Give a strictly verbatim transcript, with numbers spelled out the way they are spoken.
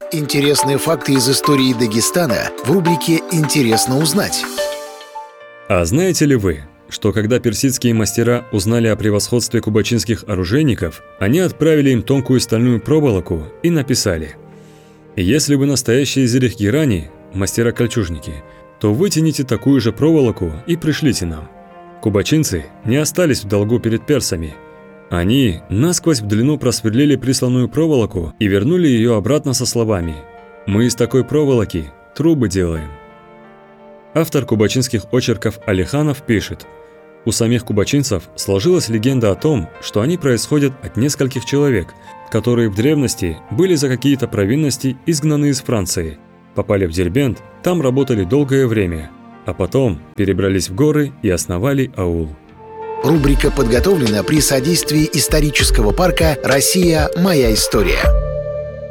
Интересные факты из истории Дагестана в рубрике «Интересно узнать». А знаете ли вы, что когда персидские мастера узнали о превосходстве кубачинских оружейников, они отправили им тонкую стальную проволоку и написали: «Если вы настоящие зерих-гирани, мастера-кольчужники, то вытяните такую же проволоку и пришлите нам». Кубачинцы не остались в долгу перед персами. Они насквозь в длину просверлили присланную проволоку и вернули ее обратно со словами: «Мы из такой проволоки трубы делаем». Автор кубачинских очерков Алиханов пишет: у самих кубачинцев сложилась легенда о том, что они происходят от нескольких человек, которые в древности были за какие-то провинности изгнаны из Франции, попали в Дербент, там работали долгое время, а потом перебрались в горы и основали аул. Рубрика подготовлена при содействии исторического парка «Россия. Моя история».